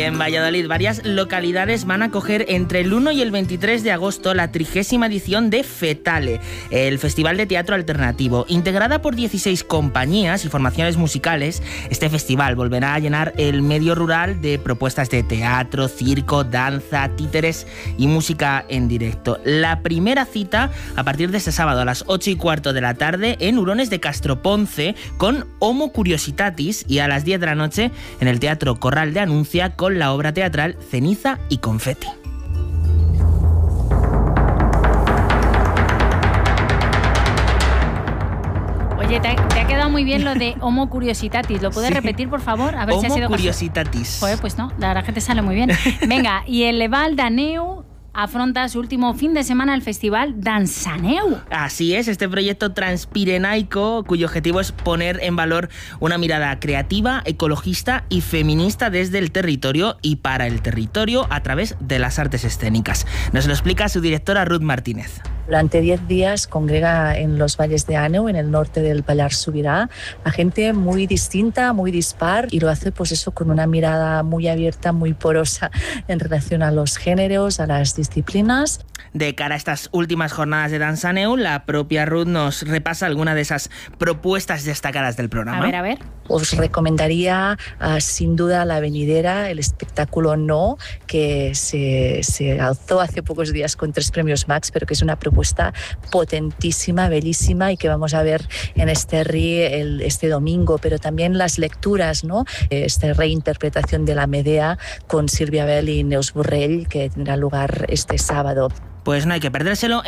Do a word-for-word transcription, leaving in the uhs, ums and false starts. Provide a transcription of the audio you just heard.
En Valladolid, varias localidades van a acoger entre el uno y el veintitrés de agosto la trigésima edición de FETALE, el Festival de Teatro Alternativo. Integrada por dieciséis compañías y formaciones musicales, este festival volverá a llenar el medio rural de propuestas de teatro, circo, danza, títeres y música en directo. La primera cita a partir de este sábado a las ocho y cuarto de la tarde en Hurones de Castroponce con Homo Curiositatis y a las diez de la noche en el Teatro Corral de Anuncia con la obra teatral Ceniza y Confeti. Oye, te ha, te ha quedado muy bien lo de Homo Curiositatis. ¿Lo puedes sí. repetir, por favor? A ver Homo si ha sido Curiositatis. Joder, pues no, la verdad que te sale muy bien. Venga, y el Leval Daneu afronta su último fin de semana el festival Dansaneu. Así es, este proyecto transpirenaico cuyo objetivo es poner en valor una mirada creativa, ecologista y feminista desde el territorio y para el territorio a través de las artes escénicas. Nos lo explica su directora Ruth Martínez. Durante diez días congrega en los valles de Àneu, en el norte del Pallars Sobirà, a gente muy distinta, muy dispar, y lo hace pues eso con una mirada muy abierta, muy porosa en relación a los géneros, a las disciplinas. De cara a estas últimas jornadas de Dansaneu, la propia Ruth nos repasa alguna de esas propuestas destacadas del programa. A ver, a ver. Os recomendaría uh, sin duda la venidera, el espectáculo No, que se, se alzó hace pocos días con tres premios Max, pero que es una propuesta potentísima, bellísima, y que vamos a ver en este R I el, este domingo, pero también las lecturas, ¿no? Esta reinterpretación de la Medea con Sílvia Bell y Neus Borrell, que tendrá lugar este sábado. Pues no hay que perdérselo.